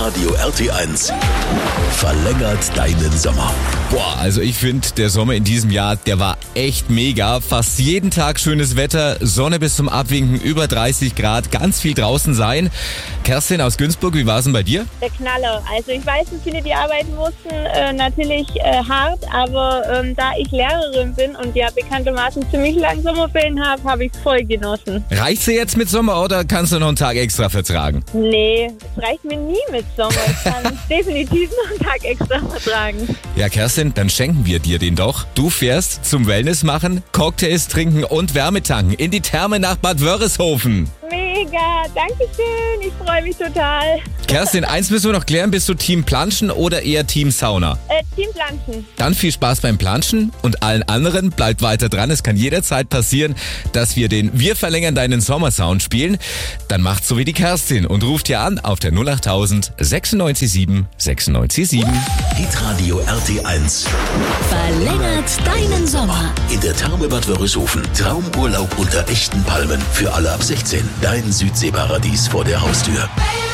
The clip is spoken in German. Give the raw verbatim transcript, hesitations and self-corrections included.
Hitradio R T eins verlängert deinen Sommer. Boah, also ich finde, der Sommer in diesem Jahr, der war echt mega. Fast jeden Tag schönes Wetter, Sonne bis zum Abwinken, über dreißig Grad, ganz viel draußen sein. Kerstin aus Günzburg, wie war es denn bei dir? Der Knaller. Also ich weiß, dass viele, die arbeiten mussten, äh, natürlich äh, hart, aber ähm, da ich Lehrerin bin und ja bekanntermaßen ziemlich lang Sommerferien habe, habe ich es voll genossen. Reicht's dir jetzt mit Sommer oder kannst du noch einen Tag extra vertragen? Nee, es reicht mir nie mit Sommer. Ich kann definitiv noch einen Tag extra vertragen. Ja, Kerstin, dann schenken wir dir den doch. Du fährst zum Wellness machen, Cocktails trinken und Wärme tanken in die Therme nach Bad Wörishofen. Mega, danke schön, ich freue mich total. Kerstin, eins müssen wir noch klären, bist du Team Planschen oder eher Team Sauna? Äh, Team Planschen. Dann viel Spaß beim Planschen und allen anderen bleibt weiter dran. Es kann jederzeit passieren, dass wir den Wir verlängern deinen Sommersound spielen. Dann macht's so wie die Kerstin und ruft hier an auf der null acht tausend sechsundneunzig sieben sechsundneunzig sieben. Hitradio R T eins Verlängert deinen Sommer. in der Therme Bad Wörishofen. Traumurlaub unter echten Palmen für alle ab sechzehn. Dein Südseeparadies vor der Haustür.